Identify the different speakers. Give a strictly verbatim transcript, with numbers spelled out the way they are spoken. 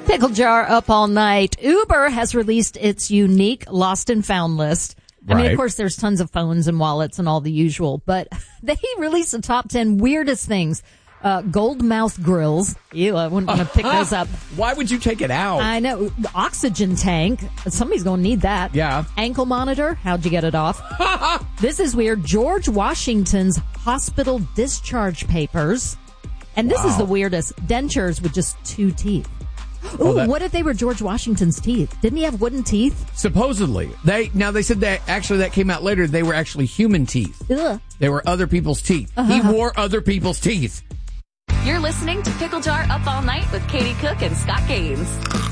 Speaker 1: Pickle Jar up all night. Uber has released its unique lost and found list. I mean,
Speaker 2: Right.
Speaker 1: of course, there's tons of phones and wallets and all the usual, but they released the top ten weirdest things. Uh, gold mouth grills. Ew, I wouldn't want to pick those up.
Speaker 2: Why would you take it out?
Speaker 1: I know. The oxygen tank. Somebody's going to need that.
Speaker 2: Yeah.
Speaker 1: Ankle monitor. How'd you get it off? This is weird. George Washington's hospital discharge papers. And this
Speaker 2: Wow.
Speaker 1: is the weirdest. Dentures with just two teeth. Ooh,
Speaker 2: Oh, that-
Speaker 1: what if they were George Washington's teeth? Didn't he have wooden teeth?
Speaker 2: Supposedly. They now they said that actually that came out later. They were actually human teeth.
Speaker 1: Ugh.
Speaker 2: They were other people's teeth.
Speaker 1: Uh-huh.
Speaker 2: He wore other people's teeth.
Speaker 3: You're listening to Pickle Jar Up All Night with Katie Cook and Scott Gaines.